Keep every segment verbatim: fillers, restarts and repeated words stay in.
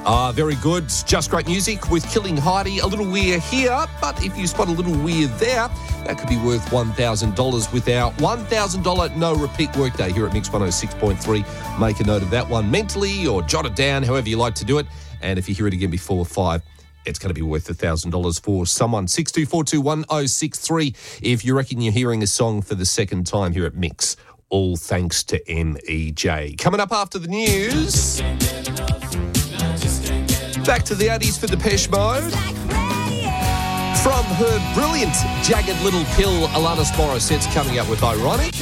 Ah, very good. Just great music with Killing Heidi. A little weir here, but if you spot a little weir there, that could be worth one thousand dollars with our one thousand dollars no repeat workday here at Mix one oh six point three. Make a note of that one mentally or jot it down, however you like to do it. And if you hear it again before five, it's going to be worth one thousand dollars for someone. six two four two one oh six three if you reckon you're hearing a song for the second time here at Mix. All thanks to M E J. Coming up after the news, back to the Addies for Depeche Mode. From her brilliant Jagged Little Pill, Alanis Morissette's coming up with Ironic.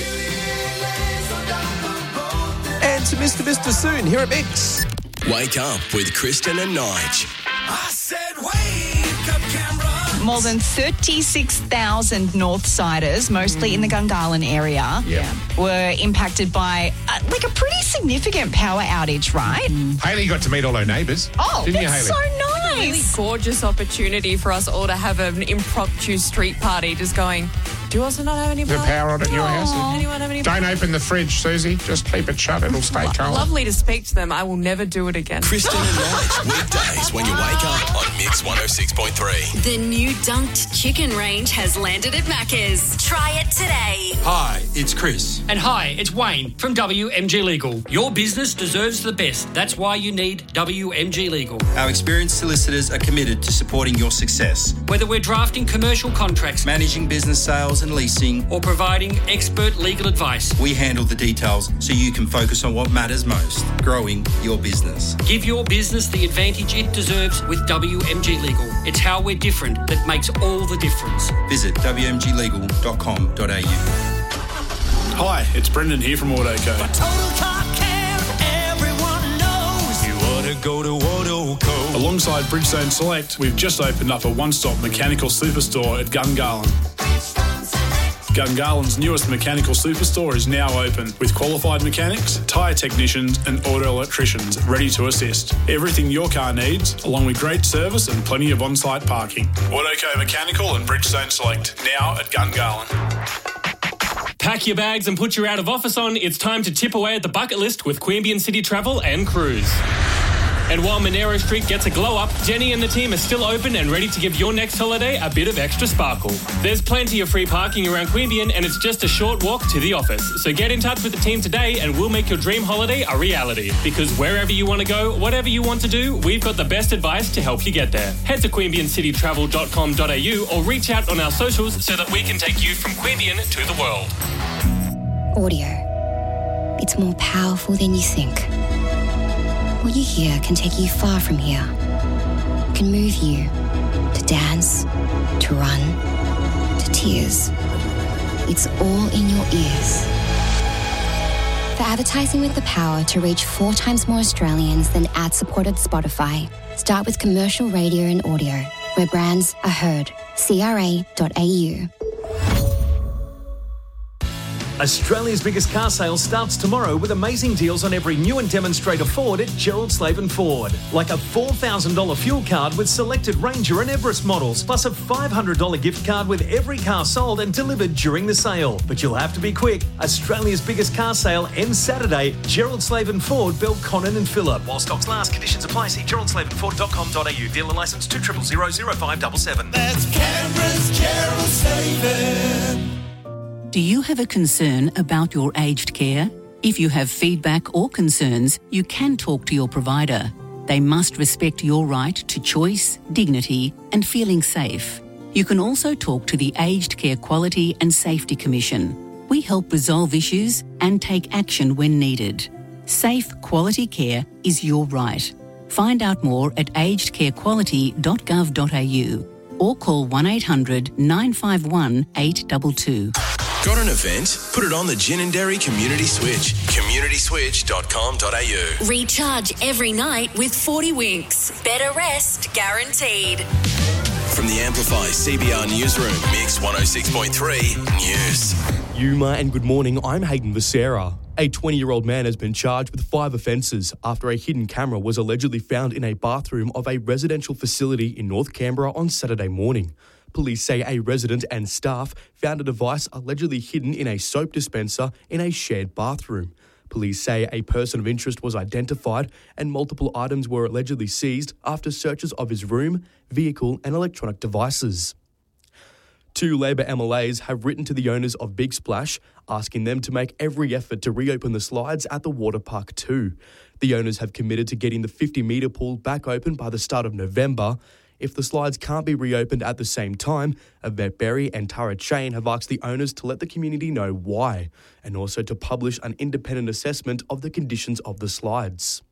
And to Mister Mister Soon here at Mix. Wake up with Kristen and Nige. I said wake up, Canberra. More than thirty-six thousand Northsiders, mostly mm. in the Gungahlin area, yeah. were impacted by uh, like a pretty significant power outage, right? Mm. Hayley got to meet all her neighbours. Oh, didn't that's you, Hayley? so nice. Really gorgeous opportunity for us all to have an impromptu street party, just going, do you also not have any The power? power on at your house? Anyone have any Don't power? open the fridge, Susie. Just keep it shut. It'll stay cold. Lovely to speak to them. I will never do it again. Kristen and Nige, weekdays when you wake up on Mix one oh six point three. The new dunked chicken range has landed at Macca's. Try it today. Hi, it's Chris. And hi, it's Wayne from W M G Legal. Your business deserves the best. That's why you need W M G Legal. Our experienced solicitors are committed to supporting your success. Whether we're drafting commercial contracts, Managing business sales and leasing, or providing expert legal advice, we handle the details so you can focus on what matters most, growing your business. give your business the advantage it deserves with W M G Legal. It's how we're different that makes all the difference. Visit w m g legal dot com dot a u. Hi, it's Brendan here from AutoCo. Total Car Care, everyone knows. You ought to go to AutoCo. Alongside Bridgestone Select, we've just opened up a one-stop mechanical superstore at Gungahlin. Gungahlин's newest mechanical superstore is now open with qualified mechanics, tyre technicians and auto electricians ready to assist. Everything your car needs, along with great service and plenty of on-site parking. AutoCo Mechanical and Bridgestone Select, now at Gungahlin. Pack your bags and put your out of office on. It's time to tip away at the bucket list with Queanbeyan City Travel and Cruise. And while Monero Street gets a glow up, Jenny and the team are still open and ready to give your next holiday a bit of extra sparkle. There's plenty of free parking around Queanbeyan and it's just a short walk to the office. So get in touch with the team today and we'll make your dream holiday a reality. Because wherever you want to go, whatever you want to do, we've got the best advice to help you get there. Head to queanbeyan city travel dot com dot a u or reach out on our socials so that we can take you from Queanbeyan to the world. Audio. It's more powerful than you think. What you hear can take you far from here. It can move you to dance, to run, to tears. It's all in your ears. For advertising with the power to reach four times more Australians than ad-supported Spotify, start with commercial radio and audio, where brands are heard. c r a dot a u. Australia's biggest car sale starts tomorrow with amazing deals on every new and demonstrator Ford at Gerald Slaven Ford. Like a four thousand dollars fuel card with selected Ranger and Everest models, plus a five hundred dollars gift card with every car sold and delivered during the sale. But you'll have to be quick. Australia's biggest car sale ends Saturday. Gerald Slaven Ford, Belconnen and Phillip. While stocks last, conditions apply. See gerald slaven ford dot com dot a u. Dealer licence two zero zero zero five seven seven. That's Canberra's Gerald Slaven. Do you have a concern about your aged care? If you have feedback or concerns, you can talk to your provider. They must respect your right to choice, dignity, and feeling safe. You can also talk to the Aged Care Quality and Safety Commission. We help resolve issues and take action when needed. Safe, quality care is your right. Find out more at aged care quality dot gov dot a u or call one eight hundred nine five one eight two two. Got an event? Put it on the Gin and Dairy Community Switch. community switch dot com dot a u. Recharge every night with forty winks. Better rest guaranteed. From the Amplify C B R Newsroom, Mix one oh six point three News. Yuma and good morning, I'm Hayden Becerra. A twenty-year-old man has been charged with five offences after a hidden camera was allegedly found in a bathroom of a residential facility in North Canberra on Saturday morning. Police say a resident and staff found a device allegedly hidden in a soap dispenser in a shared bathroom. Police say a person of interest was identified and multiple items were allegedly seized after searches of his room, vehicle and electronic devices. Two Labor M L As have written to the owners of Big Splash, asking them to make every effort to reopen the slides at the water park too. The owners have committed to getting the fifty metre pool back open by the start of November. If the slides can't be reopened at the same time, Yvette Berry and Tara Chain have asked the owners to let the community know why, and also to publish an independent assessment of the conditions of the slides.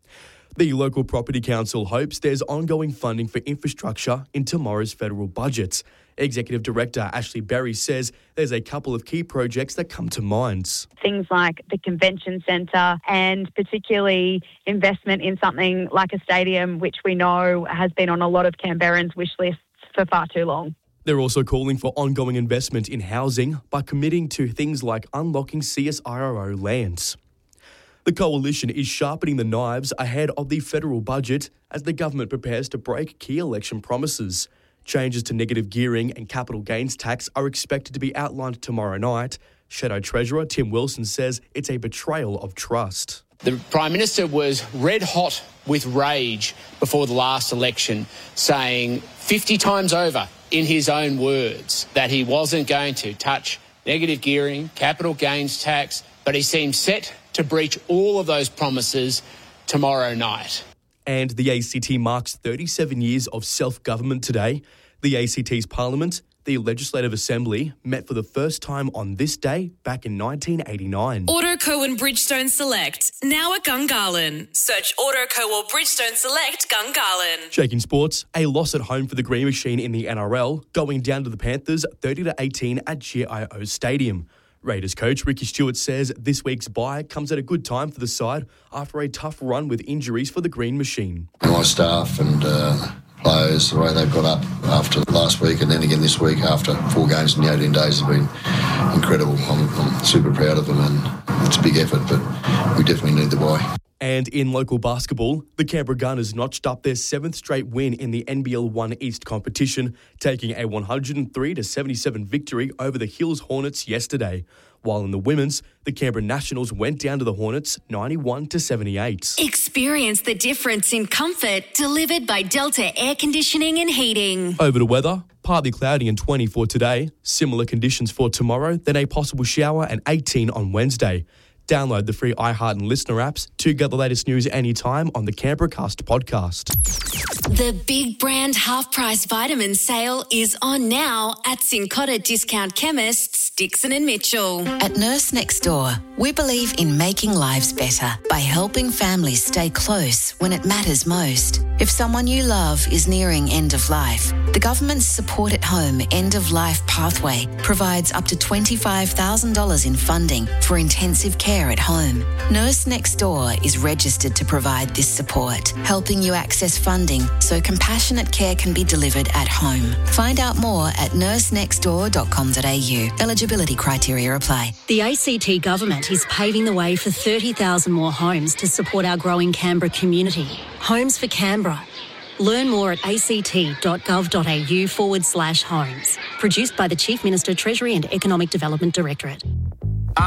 The local property council hopes there's ongoing funding for infrastructure in tomorrow's federal budget. Executive Director Ashley Berry says there's a couple of key projects that come to mind. Things like the convention centre and particularly investment in something like a stadium, which we know has been on a lot of Canberrans' wish lists for far too long. They're also calling for ongoing investment in housing by committing to things like unlocking C S I R O lands. The Coalition is sharpening the knives ahead of the federal budget as the government prepares to break key election promises. Changes to negative gearing and capital gains tax are expected to be outlined tomorrow night. Shadow Treasurer Tim Wilson says it's a betrayal of trust. The Prime Minister was red hot with rage before the last election, saying fifty times over in his own words that he wasn't going to touch negative gearing, capital gains tax, but he seems set to breach all of those promises tomorrow night. And the A C T marks thirty-seven years of self-government today. The A C T's Parliament, the Legislative Assembly, met for the first time on this day back in nineteen eighty-nine. Autoco and Bridgestone Select, now at Gungahlin. Search Autoco or Bridgestone Select Gungahlin. Shaking sports, a loss at home for the Green Machine in the N R L, going down to the Panthers thirty to eighteen at G I O Stadium. Raiders coach Ricky Stewart says this week's bye comes at a good time for the side after a tough run with injuries for the Green Machine. My staff and uh, players, the way they've got up after last week and then again this week after four games in the eighteen days have been incredible. I'm, I'm super proud of them and it's a big effort, but we definitely need the bye. And in local basketball, the Canberra Gunners notched up their seventh straight win in the N B L one East competition, taking a one hundred three to seventy-seven victory over the Hills Hornets yesterday. While in the women's, the Canberra Nationals went down to the Hornets ninety-one to seventy-eight. Experience the difference in comfort delivered by Delta Air Conditioning and Heating. Over to weather, partly cloudy and twenty for today, similar conditions for tomorrow, then a possible shower and eighteen on Wednesday. Download the free iHeart and Listener apps to get the latest news anytime on the Canberra Cast podcast. The big brand half-price vitamin sale is on now at Cincotta Discount Chemists, Dixon and Mitchell. At Nurse Next Door, we believe in making lives better by helping families stay close when it matters most. If someone you love is nearing end of life, the government's Support at Home End of Life Pathway provides up to twenty-five thousand dollars in funding for intensive care at home. Nurse Next Door is registered to provide this support, helping you access funding so compassionate care can be delivered at home. Find out more at nurse next door dot com dot a u. Eligibility criteria apply. The A C T government is paving the way for thirty thousand more homes to support our growing Canberra community. Homes for Canberra. Learn more at act.gov.au forward slash homes. Produced by the Chief Minister, Treasury and Economic Development Directorate.